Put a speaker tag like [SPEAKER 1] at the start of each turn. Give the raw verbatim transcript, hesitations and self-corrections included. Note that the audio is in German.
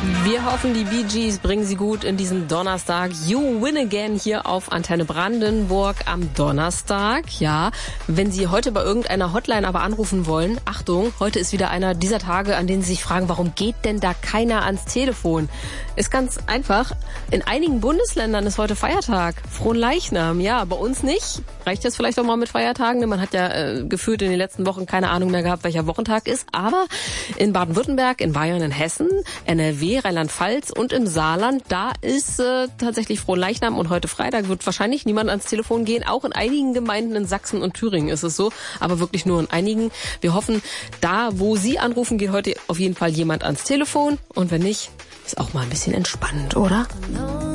[SPEAKER 1] Wir hoffen, die Bee Gees bringen Sie gut in diesen Donnerstag. You win again hier auf Antenne Brandenburg am Donnerstag. Ja, wenn Sie heute bei irgendeiner Hotline aber anrufen wollen, Achtung, heute ist wieder einer dieser Tage, an denen Sie sich fragen, warum geht denn da keiner ans Telefon? Ist ganz einfach. In einigen Bundesländern ist heute Feiertag. Fronleichnam, ja, bei uns nicht. Reicht jetzt vielleicht auch mal mit Feiertagen, denn man hat ja äh, gefühlt in den letzten Wochen keine Ahnung mehr gehabt, welcher Wochentag ist. Aber in Baden-Württemberg, in Bayern, in Hessen, N R W, Rheinland-Pfalz und im Saarland, da ist äh, tatsächlich Fronleichnam und heute Freitag wird wahrscheinlich niemand ans Telefon gehen. Auch in einigen Gemeinden in Sachsen und Thüringen ist es so, aber wirklich nur in einigen. Wir hoffen, da wo Sie anrufen, geht heute auf jeden Fall jemand ans Telefon und wenn nicht, ist auch mal ein bisschen entspannend, oder?